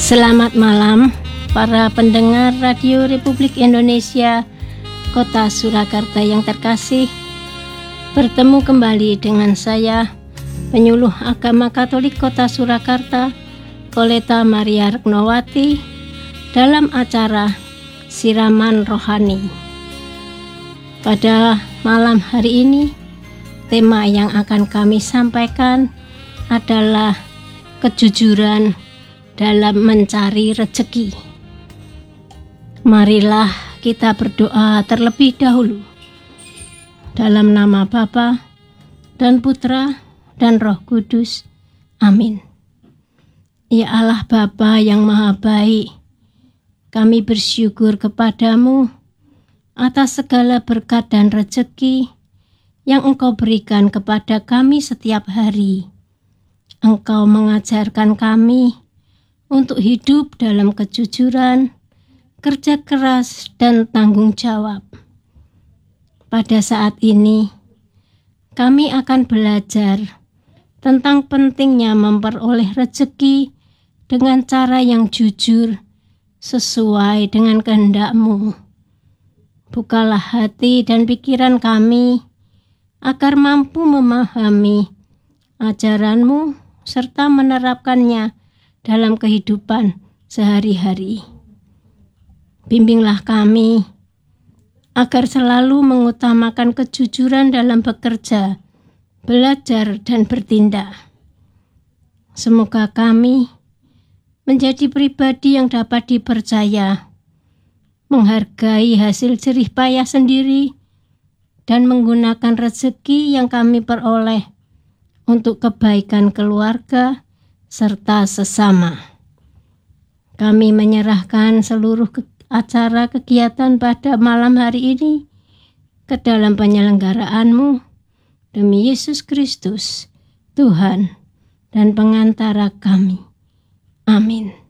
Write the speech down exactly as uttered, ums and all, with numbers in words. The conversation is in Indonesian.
Selamat malam para pendengar Radio Republik Indonesia Kota Surakarta yang terkasih. Bertemu kembali dengan saya, penyuluh agama Katolik Kota Surakarta, Koleta Maria Reknowati, dalam acara Siraman Rohani. Pada malam hari ini, tema yang akan kami sampaikan adalah kejujuran dalam mencari rezeki. Marilah kita berdoa terlebih dahulu. Dalam nama Bapa dan Putra dan Roh Kudus. Amin. Ya Allah Bapa yang Maha Baik, kami bersyukur kepadamu atas segala berkat dan rezeki yang Engkau berikan kepada kami setiap hari. Engkau mengajarkan kami untuk hidup dalam kejujuran, kerja keras, dan tanggung jawab. Pada saat ini, kami akan belajar tentang pentingnya memperoleh rezeki dengan cara yang jujur, sesuai dengan kehendak-Mu. Bukalah hati dan pikiran kami, agar mampu memahami ajaran-Mu serta menerapkannya dalam kehidupan sehari-hari. Bimbinglah kami agar selalu mengutamakan kejujuran dalam bekerja, belajar, dan bertindak. Semoga kami menjadi pribadi yang dapat dipercaya, menghargai hasil jerih payah sendiri, dan menggunakan rezeki yang kami peroleh untuk kebaikan keluarga serta sesama. Kami menyerahkan seluruh ke- acara kegiatan pada malam hari ini ke dalam penyelenggaraanmu demi Yesus Kristus, Tuhan dan pengantara kami. Amin.